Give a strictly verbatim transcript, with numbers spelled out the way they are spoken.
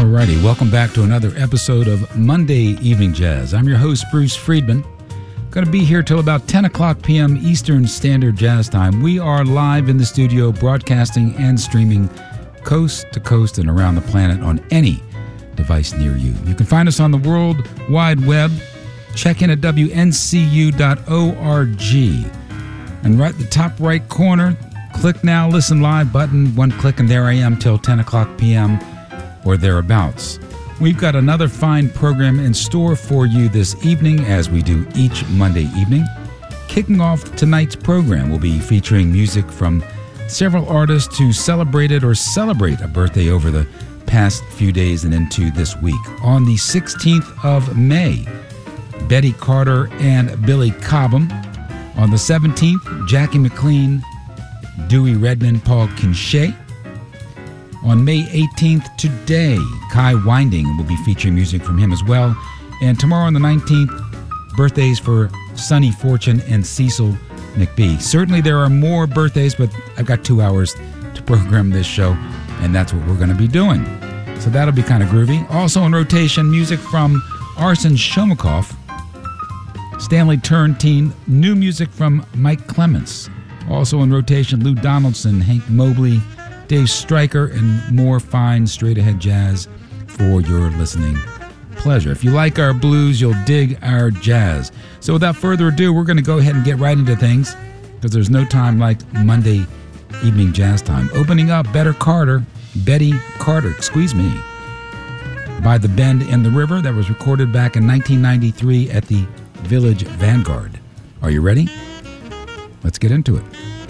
Alrighty, welcome back to another episode of Monday Evening Jazz. I'm your host, Bruce Friedman. Going to be here till about ten o'clock p.m. Eastern Standard Jazz Time. We are live in the studio, broadcasting and streaming coast to coast and around the planet on any device near you. You can find us on the World Wide Web. Check in at W N C U dot org. And right at the top right corner, click now, listen live button. One click and there I am till ten o'clock p.m. or thereabouts. We've got another fine program in store for you this evening, as we do each Monday evening. Kicking off tonight's program, we'll be featuring music from several artists who celebrated or celebrate a birthday over the past few days and into this week. On the sixteenth of May, Betty Carter and Billy Cobham. On the seventeenth, Jackie McLean, Dewey Redman, Paul Kinshay. On May eighteenth, today, Kai Winding will be featuring music from him as well. And tomorrow on the nineteenth, birthdays for Sonny Fortune and Cecil McBee. Certainly there are more birthdays, but I've got two hours to program this show, and that's what we're going to be doing. So that'll be kind of groovy. Also in rotation, music from Arsen Shomakov, Stanley Turrentine, new music from Mike Clements. Also in rotation, Lou Donaldson, Hank Mobley, Dave Stryker, and more fine straight-ahead jazz for your listening pleasure. If you like our blues, you'll dig our jazz. So without further ado, we're going to go ahead and get right into things, because there's no time like Monday Evening Jazz Time. Opening up, Better Carter, Betty Carter, excuse me, by The Bend in the River. That was recorded back in nineteen ninety-three at the Village Vanguard. Are you ready? Let's get into it.